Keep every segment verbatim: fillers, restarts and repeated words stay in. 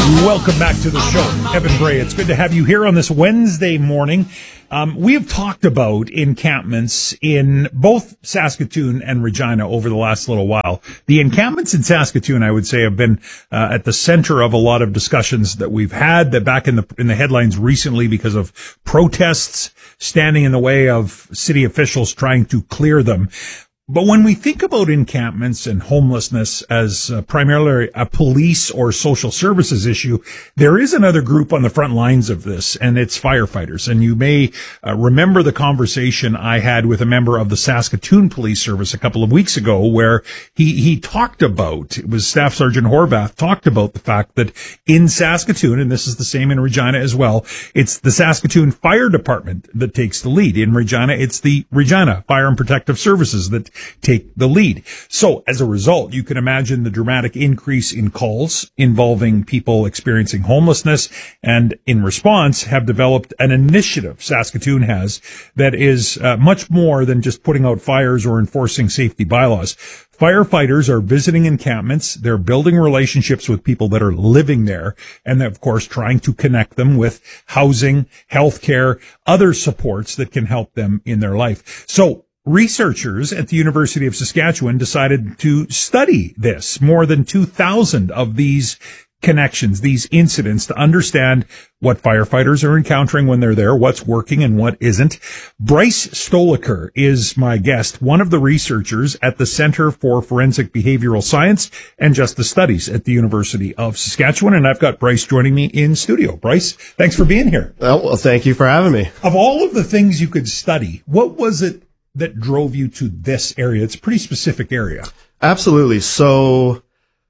Welcome back to the show. Evan Bray, it's good to have you here on this Wednesday morning. Um, we have talked about encampments in both Saskatoon and Regina over the last little while. The encampments in Saskatoon, I would say, have been uh, at the center of a lot of discussions that we've had, that back in the in the headlines recently because of protests standing in the way of city officials trying to clear them. But when we think about encampments and homelessness as uh, primarily a police or social services issue, there is another group on the front lines of this, and it's firefighters. And you may uh, remember the conversation I had with a member of the Saskatoon Police Service a couple of weeks ago, where he, he talked about, it was Staff Sergeant Horvath, talked about the fact that in Saskatoon, and this is the same in Regina as well, it's the Saskatoon Fire Department that takes the lead. In Regina, it's the Regina Fire and Protective Services that take the lead. So as a result, you can imagine the dramatic increase in calls involving people experiencing homelessness, and in response have developed an initiative, Saskatoon has, that is uh, much more than just putting out fires or enforcing safety bylaws. Firefighters are visiting encampments. They're building relationships with people that are living there, and of course trying to connect them with housing, healthcare, other supports that can help them in their life. So researchers at the University of Saskatchewan decided to study this, more than two thousand of these connections, these incidents, to understand what firefighters are encountering when they're there, what's working and what isn't. Bryce Stoliker is my guest, one of the researchers at the Centre for Forensic Behavioral Science and Justice Studies at the University of Saskatchewan. And I've got Bryce joining me in studio. Bryce, thanks for being here. Well, well thank you for having me. Of all of the things you could study, what was it that drove you to this area? It's a pretty specific area. Absolutely. So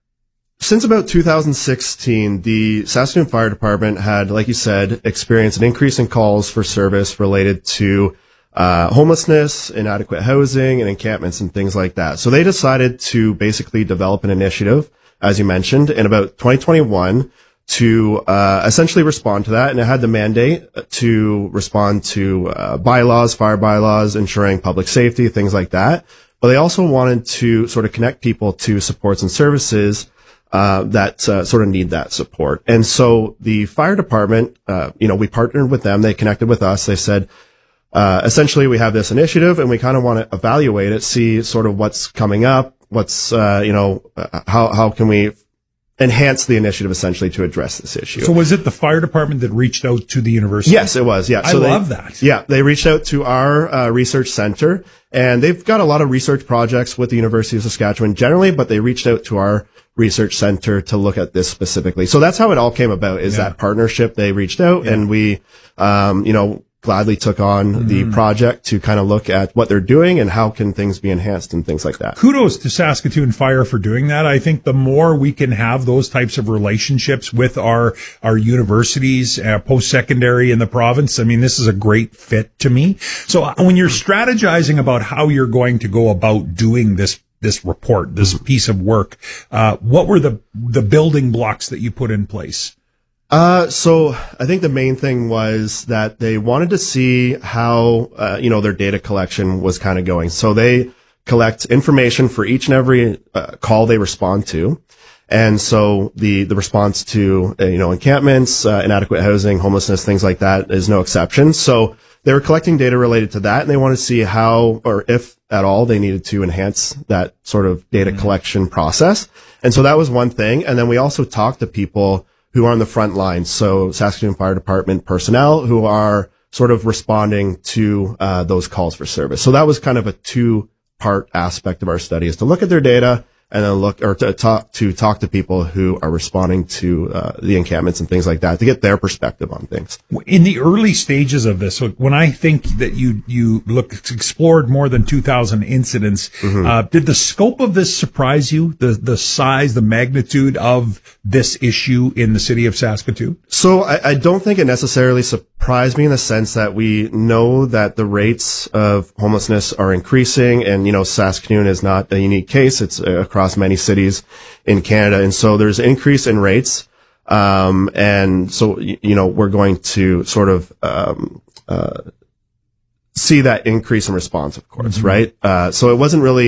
since about two thousand sixteen, the Saskatoon Fire Department had, like you said, experienced an increase in calls for service related to uh, homelessness, inadequate housing, and encampments and things like that. So they decided to basically develop an initiative, as you mentioned, in about twenty twenty-one to uh essentially respond to that. And it had the mandate to respond to uh, bylaws, fire bylaws, ensuring public safety, things like that. But they also wanted to sort of connect people to supports and services uh that uh, sort of need that support. And so the fire department, uh you know, we partnered with them. They connected with us. They said, uh essentially, we have this initiative and we kind of want to evaluate it, see sort of what's coming up, what's, uh you know, uh, how how can we enhance the initiative essentially to address this issue. So was it the fire department that reached out to the university? Yes, it was. Yeah. I so love they, that. Yeah. They reached out to our uh, research center, and they've got a lot of research projects with the University of Saskatchewan generally, but they reached out to our research center to look at this specifically. So that's how it all came about, is yeah. that partnership. They reached out yeah. and we, um, you know, gladly took on mm. the project to kind of look at what they're doing and how can things be enhanced and things like that. Kudos to Saskatoon Fire for doing that. I think the more we can have those types of relationships with our, our universities, uh, post-secondary in the province, I mean, this is a great fit to me. So uh, when you're strategizing about how you're going to go about doing this this report, this piece of work, uh, what were the, the building blocks that you put in place? Uh, so I think the main thing was that they wanted to see how, uh, you know, their data collection was kind of going. So they collect information for each and every uh, call they respond to. And so the, the response to, uh, you know, encampments, uh, inadequate housing, homelessness, things like that is no exception. So they were collecting data related to that, and they wanted to see how, or if at all, they needed to enhance that sort of data mm-hmm. collection process. And so that was one thing. And then we also talked to people who are on the front lines. So Saskatoon Fire Department personnel who are sort of responding to uh, those calls for service. So that was kind of a two part aspect of our study, is to look at their data and then look, or to talk to talk to people who are responding to uh, the encampments and things like that, to get their perspective on things. In the early stages of this, when I think that you you look explored more than two thousand incidents, mm-hmm. uh, did the scope of this surprise you? The the size, the magnitude of this issue in the city of Saskatoon? So I, I don't think it necessarily surprised me, in the sense that we know that the rates of homelessness are increasing, and you know, Saskatoon is not a unique case. It's uh, across many cities in Canada. And so there's an increase in rates. Um, and so, you know, we're going to sort of, um, uh, see that increase in response, of course, mm-hmm. right? Uh, so it wasn't really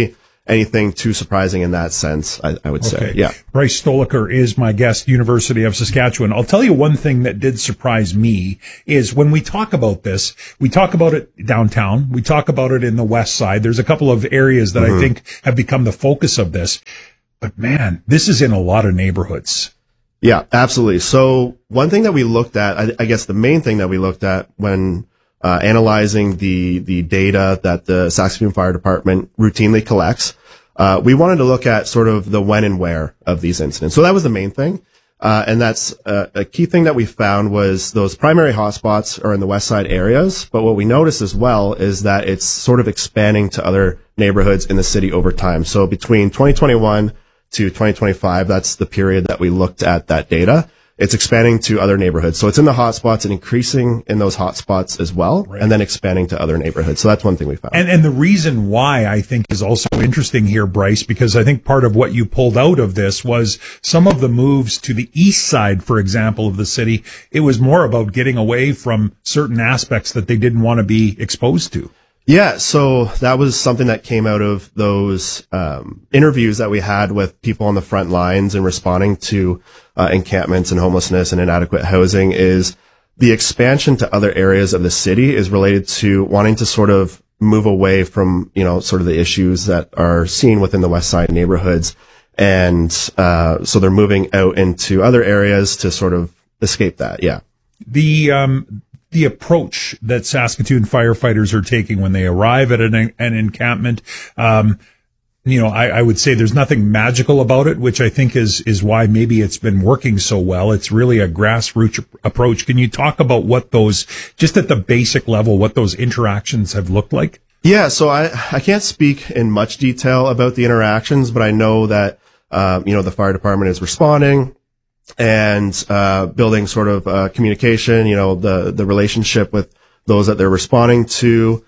anything too surprising in that sense, I, I would Okay. say. Yeah. Bryce Stoliker is my guest, University of Saskatchewan. I'll tell you one thing that did surprise me is when we talk about this, we talk about it downtown. We talk about it in the west side. There's a couple of areas that mm-hmm. I think have become the focus of this. But man, this is in a lot of neighborhoods. Yeah, absolutely. So one thing that we looked at, I, I guess the main thing that we looked at when uh, analyzing the the data that the Saskatoon Fire Department routinely collects, uh, we wanted to look at sort of the when and where of these incidents. So that was the main thing. Uh, and that's uh, a key thing that we found was those primary hotspots are in the west side areas. But what we noticed as well is that it's sort of expanding to other neighborhoods in the city over time. So between twenty twenty-one to twenty twenty-five, that's the period that we looked at that data. It's expanding to other neighborhoods. So it's in the hotspots and increasing in those hotspots as well, right. and then expanding to other neighborhoods. So that's one thing we found. And, and the reason why I think is also interesting here, Bryce, because I think part of what you pulled out of this was some of the moves to the east side, for example, of the city. It was more about getting away from certain aspects that they didn't want to be exposed to. Yeah, so that was something that came out of those um, interviews that we had with people on the front lines and responding to uh, encampments and homelessness and inadequate housing is the expansion to other areas of the city is related to wanting to sort of move away from, you know, sort of the issues that are seen within the west side neighborhoods. And uh, so they're moving out into other areas to sort of escape that, yeah. The um the approach that Saskatoon firefighters are taking when they arrive at an, an encampment, um, you know, I, I would say there's nothing magical about it, which I think is, is why maybe it's been working so well. It's really a grassroots approach. Can you talk about what those, just at the basic level, what those interactions have looked like? Yeah. So I, I can't speak in much detail about the interactions, but I know that, uh, you know, the fire department is responding and uh building sort of uh communication, you know, the the relationship with those that they're responding to,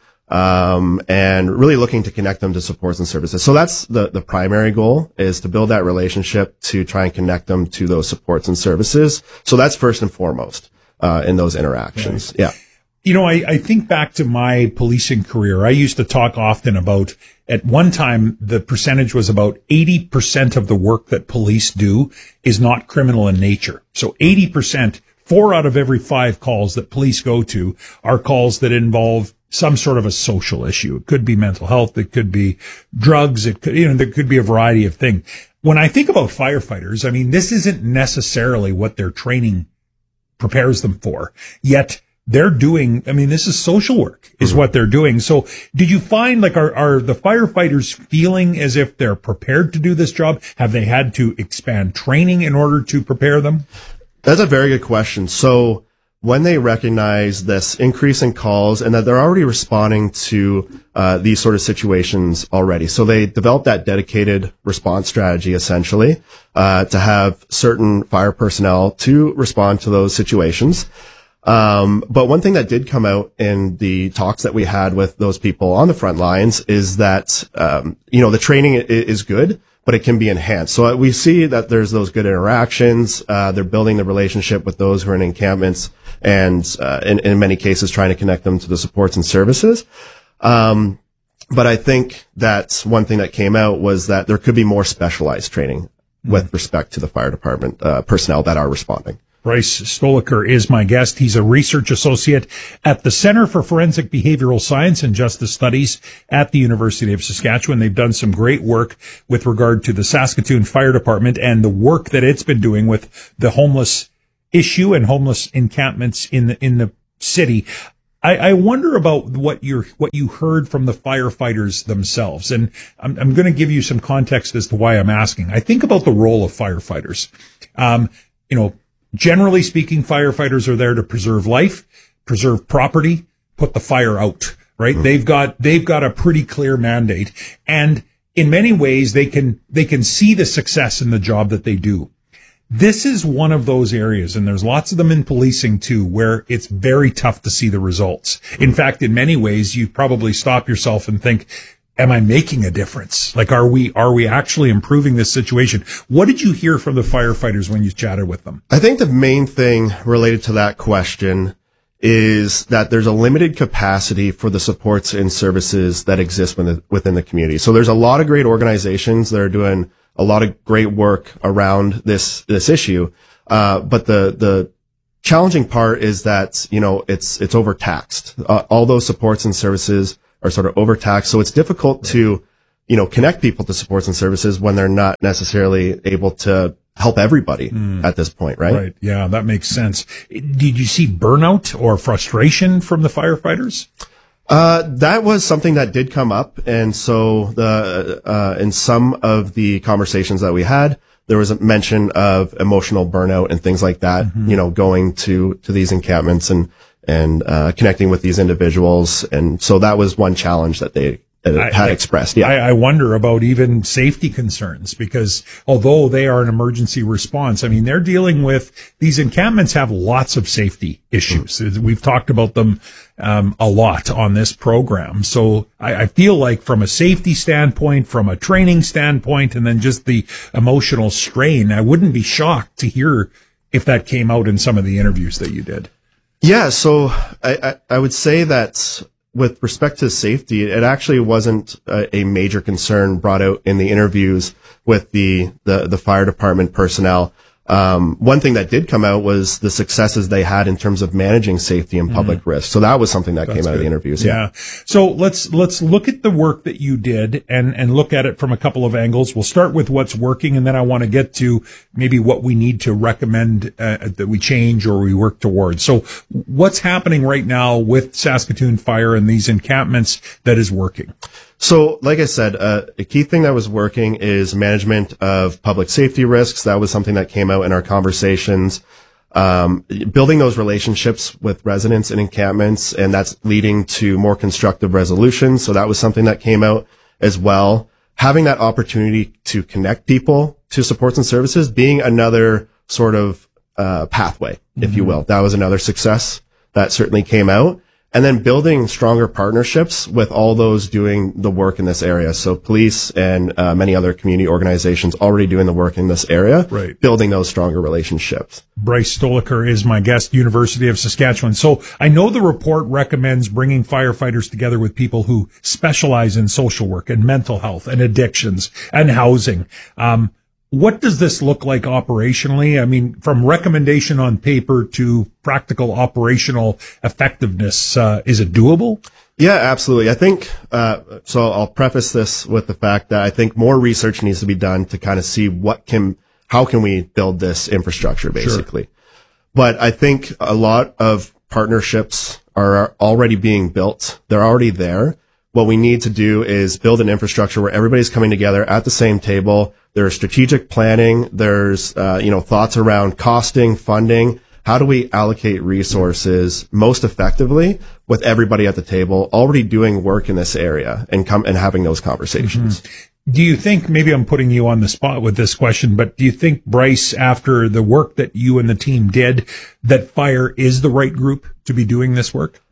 um and really looking to connect them to supports and services. So that's the the primary goal, is to build that relationship to try and connect them to those supports and services. So that's first and foremost uh in those interactions. Right. Yeah. You know, I, I think back to my policing career. I used to talk often about, at one time, the percentage was about eighty percent of the work that police do is not criminal in nature. So eighty percent, four out of every five calls that police go to are calls that involve some sort of a social issue. It could be mental health. It could be drugs. It could, you know, there could be a variety of things. When I think about firefighters, I mean, this isn't necessarily what their training prepares them for, yet they're doing, I mean, this is social work is mm-hmm. what they're doing. So did you find, like, are, are the firefighters feeling as if they're prepared to do this job? Have they had to expand training in order to prepare them? That's a very good question. So when they recognize this increase in calls and that they're already responding to uh, these sort of situations already, so they develop that dedicated response strategy, essentially, uh, to have certain fire personnel to respond to those situations. Um, but one thing that did come out in the talks that we had with those people on the front lines is that, um, you know, the training is good, but it can be enhanced. So we see that there's those good interactions. Uh, they're building the relationship with those who are in encampments and, uh, in, in many cases trying to connect them to the supports and services. Um, but I think that one thing that came out was that there could be more specialized training mm-hmm. with respect to the fire department, uh, personnel that are responding. Bryce Stoliker is my guest. He's a research associate at the Center for Forensic Behavioral Science and Justice Studies at the University of Saskatchewan. They've done some great work with regard to the Saskatoon Fire Department and the work that it's been doing with the homeless issue and homeless encampments in the, in the city. I, I wonder about what you're, what you heard from the firefighters themselves. And I'm, I'm going to give you some context as to why I'm asking. I think about the role of firefighters. Um, you know, generally speaking, firefighters are there to preserve life, preserve property, put the fire out, right? Mm-hmm. They've got, they've got a pretty clear mandate. And in many ways, they can, they can see the success in the job that they do. This is one of those areas, and there's lots of them in policing too, where it's very tough to see the results. In fact, in many ways, you probably stop yourself and think, am I making a difference? Like, are we, are we actually improving this situation? What did you hear from the firefighters when you chatted with them? I think the main thing related to that question is that there's a limited capacity for the supports and services that exist within the, within the community. So there's a lot of great organizations that are doing a lot of great work around this, this issue. Uh, but the, the challenging part is that, you know, it's, it's overtaxed. Uh, all those supports and services are sort of overtaxed. So it's difficult to, you know, connect people to supports and services when they're not necessarily able to help everybody mm. at this point, right? Right. Yeah, that makes sense. Did you see burnout or frustration from the firefighters? Uh, that was something that did come up. And so the, uh, in some of the conversations that we had, there was a mention of emotional burnout and things like that, mm-hmm. you know, going to, to these encampments and, and, uh, connecting with these individuals. And so that was one challenge that they had I, expressed. Yeah. I, I wonder about even safety concerns, because although they are an emergency response, I mean, they're dealing with, these encampments have lots of safety issues. Mm-hmm. We've talked about them, um, a lot on this program. So I, I feel like from a safety standpoint, from a training standpoint, and then just the emotional strain, I wouldn't be shocked to hear if that came out in some of the interviews that you did. Yeah. So I, I, I would say that with respect to safety, it actually wasn't a, a major concern brought out in the interviews with the, the, the fire department personnel. Um, one thing that did come out was the successes they had in terms of managing safety and public mm-hmm. risk. So that was something that That's came out good. of the interviews. Yeah. yeah. So let's, let's look at the work that you did and, and look at it from a couple of angles. We'll start with what's working, and then I want to get to maybe what we need to recommend uh, that we change or we work towards. So what's happening right now with Saskatoon Fire and these encampments that is working? So, like I said, uh, a key thing that was working is management of public safety risks. That was something that came out in our conversations. Um, building those relationships with residents and encampments, and that's leading to more constructive resolutions. So that was something that came out as well. Having that opportunity to connect people to supports and services, being another sort of uh, pathway, mm-hmm. if you will. That was another success that certainly came out. And then building stronger partnerships with all those doing the work in this area. So police and uh, many other community organizations already doing the work in this area, right. building those stronger relationships. Bryce Stoliker is my guest, University of Saskatchewan. So I know the report recommends bringing firefighters together with people who specialize in social work and mental health and addictions and housing. Um, What does this look like operationally? I mean, from recommendation on paper to practical operational effectiveness, uh, is it doable? Yeah, absolutely. I think, uh, so I'll preface this with the fact that I think more research needs to be done to kind of see what can, how can we build this infrastructure, basically. Sure. But I think a lot of partnerships are already being built. They're already there. What we need to do is build an infrastructure where everybody's coming together at the same table. There's strategic planning. There's, uh, you know, thoughts around costing, funding. How do we allocate resources most effectively with everybody at the table already doing work in this area and come and having those conversations? Mm-hmm. Do you think, maybe I'm putting you on the spot with this question, but do you think, Bryce, after the work that you and the team did, that Fire is the right group to be doing this work?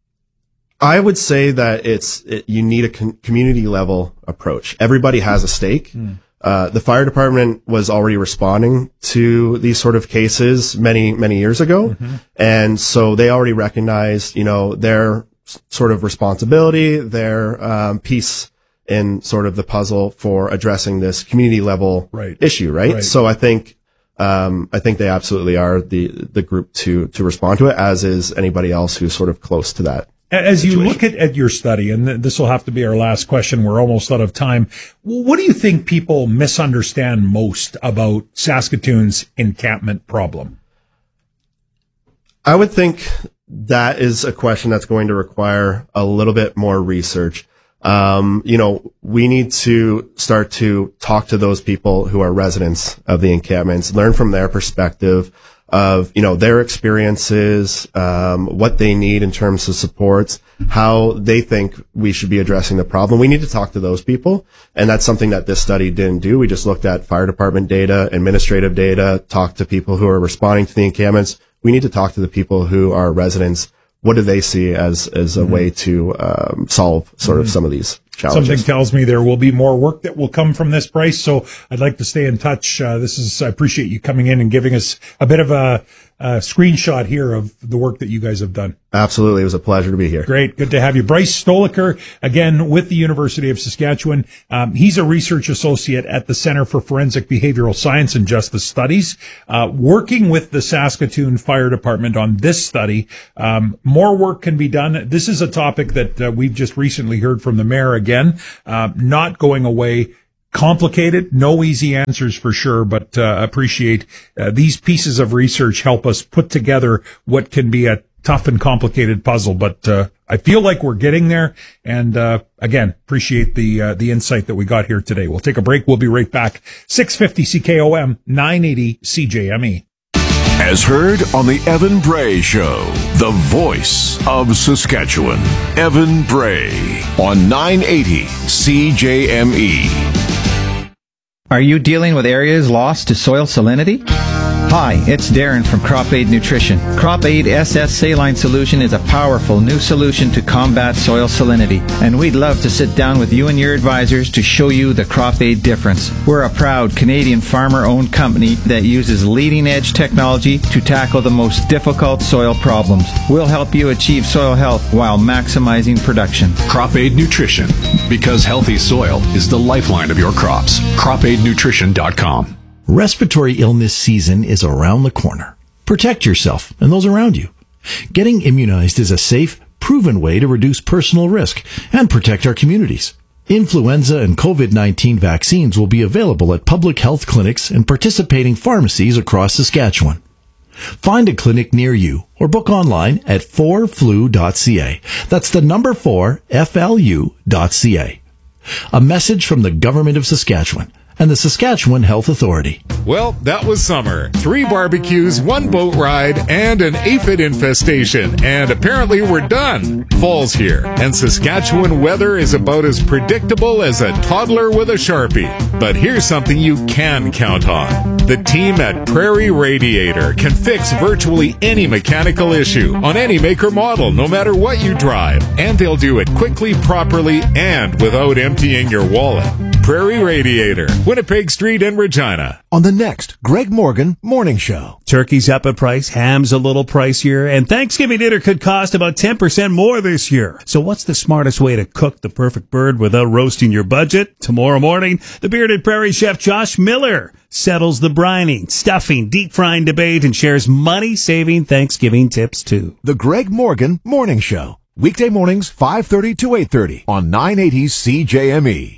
I would say that it's, it, you need a con- community level approach. Everybody has a stake. Mm. Uh, the fire department was already responding to these sort of cases many, many years ago. Mm-hmm. And so they already recognized, you know, their sort of responsibility, their, um, piece in sort of the puzzle for addressing this community level right. issue, right? right? So I think, um, I think they absolutely are the, the group to, to respond to it, as is anybody else who's sort of close to that. As you look at, at your study, and this will have to be our last question, we're almost out of time. What do you think people misunderstand most about Saskatoon's encampment problem? I would think that is a question that's going to require a little bit more research. Um, you know, we need to start to talk to those people who are residents of the encampments, learn from their perspective of, you know, their experiences, um, what they need in terms of supports, how they think we should be addressing the problem. We need to talk to those people. And that's something that this study didn't do. We just looked at fire department data, administrative data, talked to people who are responding to the encampments. We need to talk to the people who are residents. What do they see as, as a mm-hmm. way to, um, solve sort mm-hmm. of some of these challenges. Something tells me there will be more work that will come from this price. So I'd like to stay in touch. Uh, this is, I appreciate you coming in and giving us a bit of a, a screenshot here of the work that you guys have done. Absolutely. It was a pleasure to be here. Great. Good to have you. Bryce Stoliker, again, with the University of Saskatchewan. Um, he's a research associate at the Center for Forensic Behavioral Science and Justice Studies, uh, working with the Saskatoon Fire Department on this study. Um, more work can be done. This is a topic that uh, we've just recently heard from the mayor again, uh, not going away. Complicated, no easy answers for sure, but uh, appreciate uh, these pieces of research help us put together what can be a tough and complicated puzzle. But uh, I feel like we're getting there. And uh, again, appreciate the uh, the insight that we got here today. We'll take a break. We'll be right back. six fifty C K O M, nine eighty C J M E. As heard on the Evan Bray Show, the voice of Saskatchewan. Evan Bray on nine eighty C J M E. Are you dealing with areas lost to soil salinity? Hi, it's Darren from Crop Aid Nutrition. Crop Aid S S Saline Solution is a powerful new solution to combat soil salinity, and we'd love to sit down with you and your advisors to show you the Crop Aid difference. We're a proud Canadian farmer-owned company that uses leading-edge technology to tackle the most difficult soil problems. We'll help you achieve soil health while maximizing production. Crop Aid Nutrition, because healthy soil is the lifeline of your crops. crop aid nutrition dot com. Respiratory illness season is around the corner. Protect yourself and those around you. Getting immunized is a safe, proven way to reduce personal risk and protect our communities. Influenza and COVID nineteen vaccines will be available at public health clinics and participating pharmacies across Saskatchewan. Find a clinic near you or book online at four flu dot c a. That's the number four, F L U dot C A. A message from the Government of Saskatchewan and the Saskatchewan Health Authority. Well, that was summer. Three barbecues, one boat ride, and an aphid infestation. And apparently we're done. Fall's here, and Saskatchewan weather is about as predictable as a toddler with a Sharpie. But here's something you can count on. The team at Prairie Radiator can fix virtually any mechanical issue on any make or model, no matter what you drive. And they'll do it quickly, properly, and without emptying your wallet. Prairie Radiator, Winnipeg Street in Regina. On the next Greg Morgan Morning Show. Turkey's up a price, ham's a little pricier, and Thanksgiving dinner could cost about ten percent more this year. So what's the smartest way to cook the perfect bird without roasting your budget? Tomorrow morning, the bearded prairie chef Josh Miller settles the brining, stuffing, deep frying debate and shares money-saving Thanksgiving tips too. The Greg Morgan Morning Show. Weekday mornings, five thirty to eight thirty on nine eighty C J M E.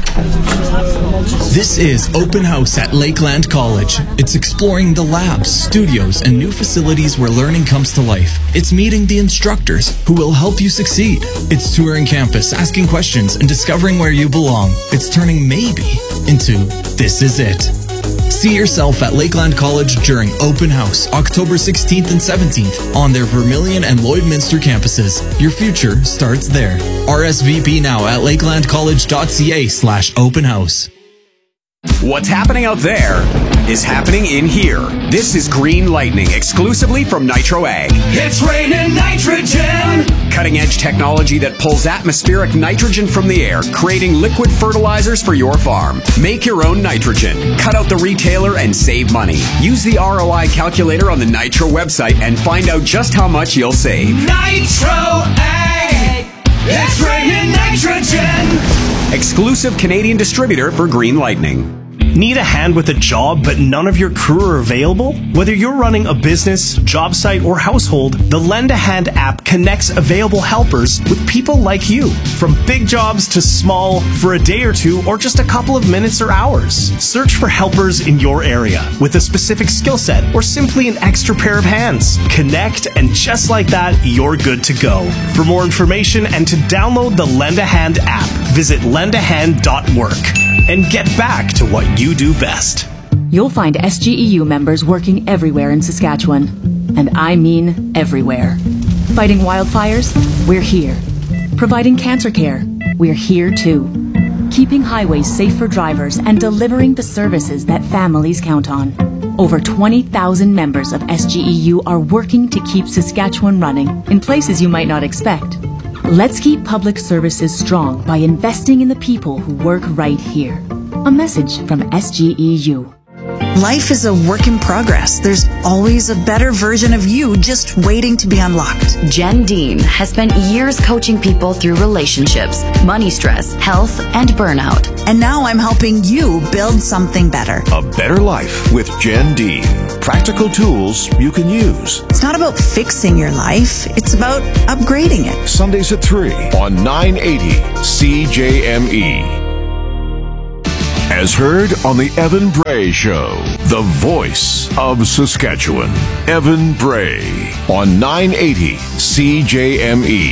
This is Open House at Lakeland College. It's exploring the labs, studios, and new facilities where learning comes to life. It's meeting the instructors who will help you succeed. It's touring campus, asking questions, and discovering where you belong. It's turning maybe into this is it. See yourself at Lakeland College during Open House, October sixteenth and seventeenth on their Vermilion and Lloydminster campuses. Your future starts there. R S V P now at lakelandcollege.ca slash open house. What's happening out there is happening in here. This is Green Lightning, exclusively from Nitro Ag. It's raining nitrogen! Cutting-edge technology that pulls atmospheric nitrogen from the air, creating liquid fertilizers for your farm. Make your own nitrogen. Cut out the retailer and save money. Use the R O I calculator on the Nitro website and find out just how much you'll save. Nitro Ag! It's raining nitrogen! Exclusive Canadian distributor for Green Lightning. Need a hand with a job, but none of your crew are available? Whether you're running a business, job site, or household, the Lend a Hand app connects available helpers with people like you. From big jobs to small, for a day or two, or just a couple of minutes or hours. Search for helpers in your area with a specific skill set, or simply an extra pair of hands. Connect, and just like that, you're good to go. For more information and to download the Lend a Hand app, visit lend a hand dot work. And get back to what you do best. You'll find S G E U members working everywhere in Saskatchewan. And I mean everywhere. Fighting wildfires? We're here. Providing cancer care? We're here too. Keeping highways safe for drivers and delivering the services that families count on. Over twenty thousand members of S G E U are working to keep Saskatchewan running in places you might not expect. Let's keep public services strong by investing in the people who work right here. A message from S G E U. Life is a work in progress. There's always a better version of you just waiting to be unlocked. Jen Dean has spent years coaching people through relationships, money stress, health, and burnout. And now I'm helping you build something better. A better life with Jen Dean. Practical tools you can use. It's not about fixing your life. It's about upgrading it. Sundays at three on nine eighty C J M E. As heard on the Evan Bray Show, the voice of Saskatchewan. Evan Bray on nine eighty C J M E.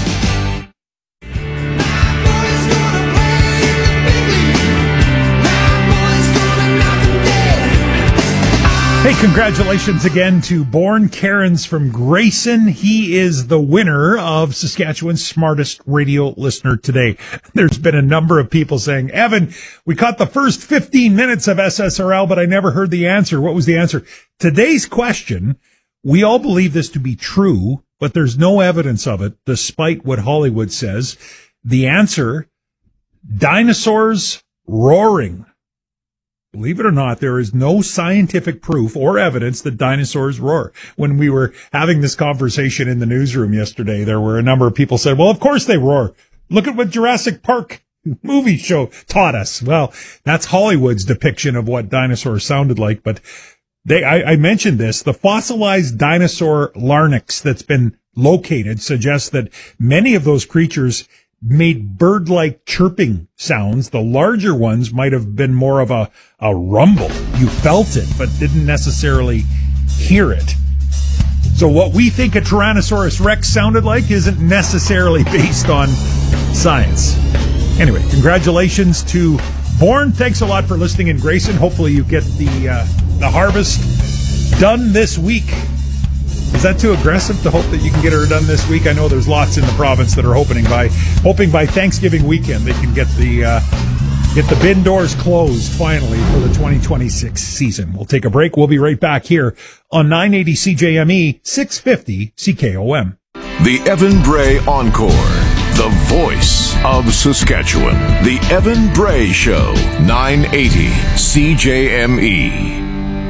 Hey, congratulations again to Born Cairns from Grayson. He is the winner of Saskatchewan's Smartest Radio Listener today. There's been a number of people saying, Evan, we caught the first fifteen minutes of S S R L, but I never heard the answer. What was the answer? Today's question, we all believe this to be true, but there's no evidence of it, despite what Hollywood says. The answer, dinosaurs roaring. Believe it or not, there is no scientific proof or evidence that dinosaurs roar. When we were having this conversation in the newsroom yesterday, there were a number of people said, well, of course they roar. Look at what Jurassic Park movie show taught us. Well, that's Hollywood's depiction of what dinosaurs sounded like. But they, I, I mentioned this, the fossilized dinosaur larynx that's been located suggests that many of those creatures made bird-like chirping sounds. The larger ones might have been more of a, a rumble. You felt it, but didn't necessarily hear it. So what we think a Tyrannosaurus Rex sounded like isn't necessarily based on science. Anyway, congratulations to Born. Thanks a lot for listening in Grayson. Hopefully you get the uh, the harvest done this week. Is that too aggressive to hope that you can get her done this week? I know there's lots in the province that are hoping by hoping by Thanksgiving weekend they can get the uh, get the bin doors closed finally for the twenty twenty-six season. We'll take a break. We'll be right back here on nine eighty C J M E, six fifty C K O M. The Evan Bray Encore, the voice of Saskatchewan. The Evan Bray Show, nine eighty C J M E.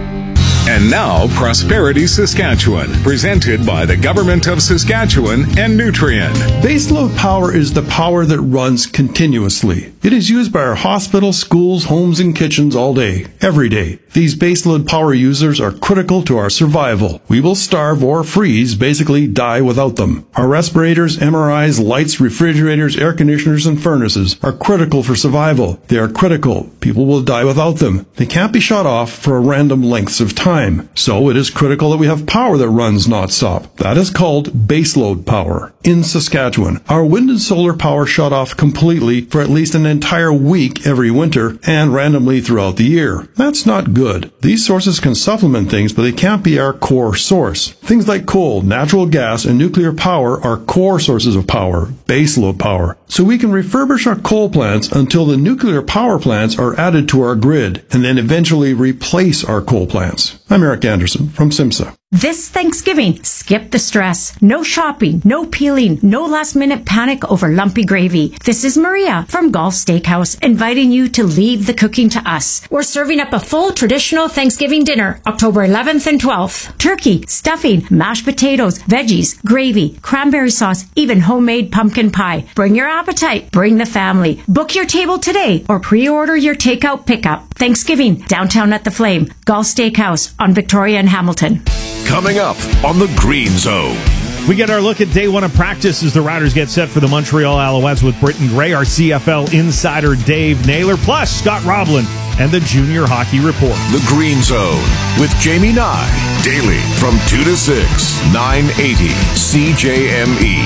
And now, Prosperity Saskatchewan, presented by the Government of Saskatchewan and Nutrien. Baseload power is the power that runs continuously. It is used by our hospitals, schools, homes, and kitchens all day, every day. These baseload power users are critical to our survival. We will starve or freeze, basically die without them. Our respirators, M R Is, lights, refrigerators, air conditioners, and furnaces are critical for survival. They are critical. People will die without them. They can't be shut off for random lengths of time. So it is critical that we have power that runs non-stop. That is called baseload power. In Saskatchewan, our wind and solar power shut off completely for at least an entire week every winter and randomly throughout the year. That's not good. These sources can supplement things, but they can't be our core source. Things like coal, natural gas, and nuclear power are core sources of power, baseload power. So we can refurbish our coal plants until the nuclear power plants are added to our grid and then eventually replace our coal plants. I'm Eric Anderson from SIMSA. This Thanksgiving, skip the stress. No shopping, no peeling, no last-minute panic over lumpy gravy. This is Maria from Golf Steakhouse, inviting you to leave the cooking to us. We're serving up a full traditional Thanksgiving dinner, October eleventh and twelfth. Turkey, stuffing, mashed potatoes, veggies, gravy, cranberry sauce, even homemade pumpkin pie. Bring your appetite, bring the family. Book your table today or pre-order your takeout pickup. Thanksgiving, downtown at the Flame, Golf Steakhouse on Victoria and Hamilton. Coming up on the Green Zone. We get our look at day one of practice as the Riders get set for the Montreal Alouettes with Britton Gray, our C F L insider Dave Naylor, plus Scott Roblin and the Junior Hockey Report. The Green Zone with Jamie Nye, daily from two to six, nine eighty C J M E.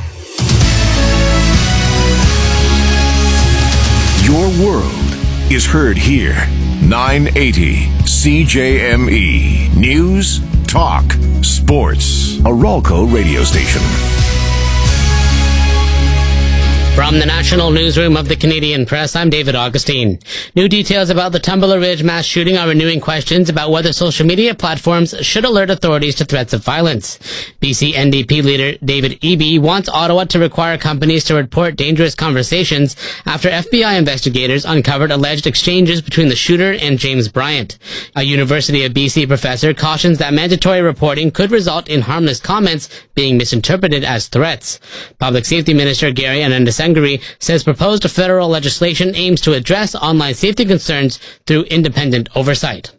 Your world is heard here. nine eighty C J M E. News, talk, sports. A Ralco radio station. From the National Newsroom of the Canadian Press, I'm David Augustine. New details about the Tumbler Ridge mass shooting are renewing questions about whether social media platforms should alert authorities to threats of violence. B C N D P leader David Eby wants Ottawa to require companies to report dangerous conversations after F B I investigators uncovered alleged exchanges between the shooter and James Bryant. A University of B C professor cautions that mandatory reporting could result in harmless comments being misinterpreted as threats. Public Safety Minister Gary Anandasengiri says proposed federal legislation aims to address online safety concerns through independent oversight.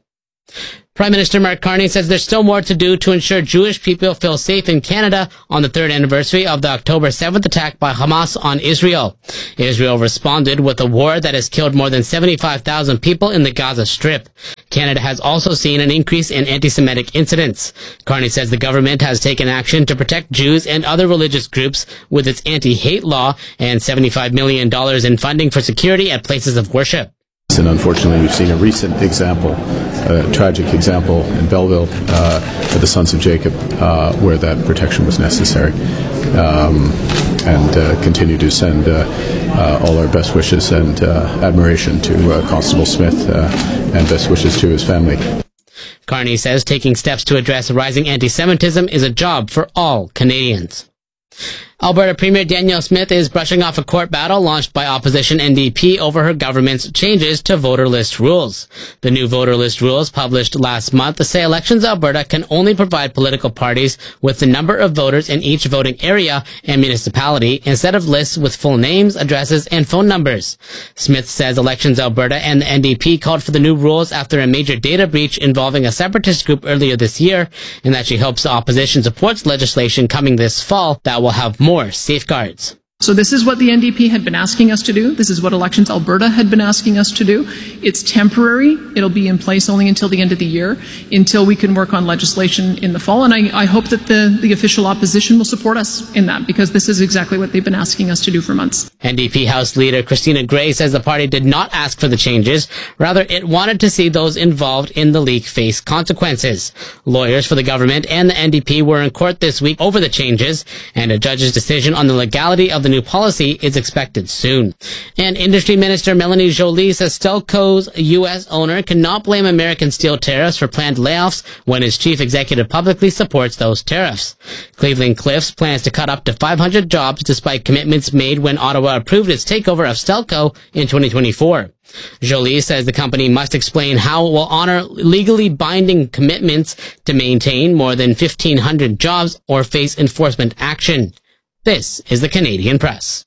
Prime Minister Mark Carney says there's still more to do to ensure Jewish people feel safe in Canada on the third anniversary of the October seventh attack by Hamas on Israel. Israel responded with a war that has killed more than seventy-five thousand people in the Gaza Strip. Canada has also seen an increase in anti-Semitic incidents. Carney says the government has taken action to protect Jews and other religious groups with its anti-hate law and seventy-five million dollars in funding for security at places of worship. And unfortunately, we've seen a recent example, a tragic example in Belleville uh, with the Sons of Jacob, uh, where that protection was necessary. Um, and uh, continue to send uh, uh, all our best wishes and uh, admiration to uh, Constable Smith uh, and best wishes to his family. Carney says taking steps to address rising anti-Semitism is a job for all Canadians. Alberta Premier Danielle Smith is brushing off a court battle launched by opposition N D P over her government's changes to voter list rules. The new voter list rules published last month say Elections Alberta can only provide political parties with the number of voters in each voting area and municipality instead of lists with full names, addresses, and phone numbers. Smith says Elections Alberta and the N D P called for the new rules after a major data breach involving a separatist group earlier this year, and that she hopes the opposition supports legislation coming this fall that will have more more safeguards. So this is what the N D P had been asking us to do. This is what Elections Alberta had been asking us to do. It's temporary. It'll be in place only until the end of the year, until we can work on legislation in the fall. And I, I hope that the, the official opposition will support us in that, because this is exactly what they've been asking us to do for months. N D P House Leader Christina Gray says the party did not ask for the changes. Rather, it wanted to see those involved in the leak face consequences. Lawyers for the government and the N D P were in court this week over the changes, and a judge's decision on the legality of the new policy is expected soon. And Industry Minister Melanie Joly says Stelco's U S owner cannot blame American steel tariffs for planned layoffs when his chief executive publicly supports those tariffs. Cleveland Cliffs plans to cut up to five hundred jobs despite commitments made when Ottawa approved its takeover of Stelco in twenty twenty-four. Joly says the company must explain how it will honor legally binding commitments to maintain more than fifteen hundred jobs or face enforcement action. This is the Canadian Press.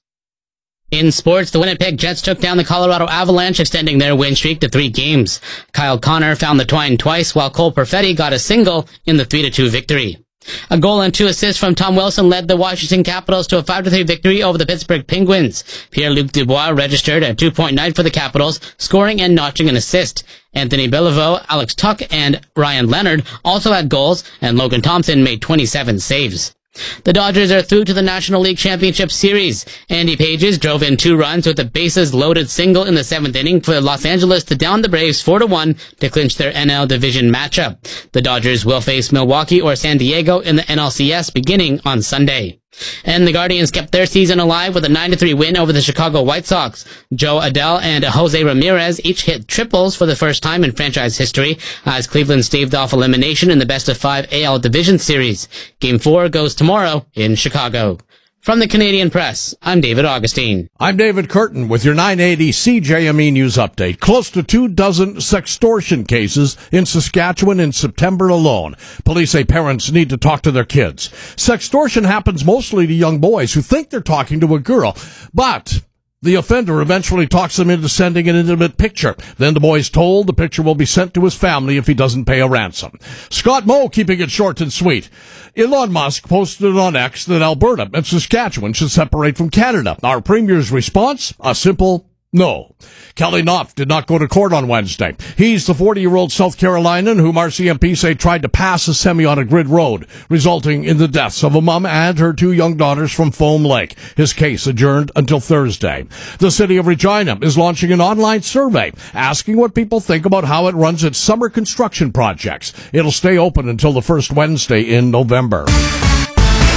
In sports, the Winnipeg Jets took down the Colorado Avalanche, extending their win streak to three games. Kyle Connor found the twine twice, while Cole Perfetti got a single in the three to two victory. A goal and two assists from Tom Wilson led the Washington Capitals to a five to three victory over the Pittsburgh Penguins. Pierre-Luc Dubois registered a two point night for the Capitals, scoring and notching an assist. Anthony Beliveau, Alex Tuck, and Ryan Leonard also had goals, and Logan Thompson made twenty-seven saves. The Dodgers are through to the National League Championship Series. Andy Pages drove in two runs with a bases-loaded single in the seventh inning for Los Angeles to down the Braves four to one to clinch their N L Division matchup. The Dodgers will face Milwaukee or San Diego in the N L C S beginning on Sunday. And the Guardians kept their season alive with a nine to three win over the Chicago White Sox. Joe Adell and Jose Ramirez each hit triples for the first time in franchise history as Cleveland staved off elimination in the best of five A L Division Series. Game four goes tomorrow in Chicago. From the Canadian Press, I'm David Augustine. I'm David Curtin with your nine eighty C J M E News Update. Close to two dozen sextortion cases in Saskatchewan in September alone. Police say parents need to talk to their kids. Sextortion happens mostly to young boys who think they're talking to a girl, but the offender eventually talks them into sending an intimate picture. Then the boy is told the picture will be sent to his family if he doesn't pay a ransom. Scott Moe keeping it short and sweet. Elon Musk posted on X that Alberta and Saskatchewan should separate from Canada. Our premier's response? A simple no. Kelly Knopf did not go to court on Wednesday. He's the forty-year-old South Carolinian whom R C M P say tried to pass a semi on a grid road, resulting in the deaths of a mom and her two young daughters from Foam Lake. His case adjourned until Thursday. The city of Regina is launching an online survey asking what people think about how it runs its summer construction projects. It'll stay open until the first Wednesday in November.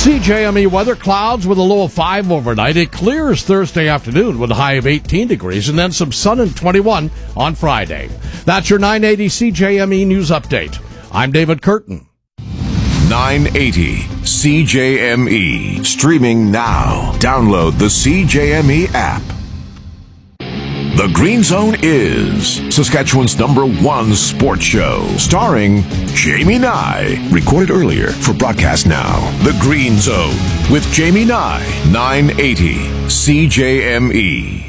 C J M E weather, clouds with a low of five overnight. It clears Thursday afternoon with a high of eighteen degrees, and then some sun and twenty-one on Friday. That's your nine eighty C J M E News Update. I'm David Curtin. nine eighty C J M E. Streaming now. Download the C J M E app. The Green Zone is Saskatchewan's number one sports show, starring Jamie Nye. Recorded earlier for broadcast now. The Green Zone with Jamie Nye. nine eighty C J M E.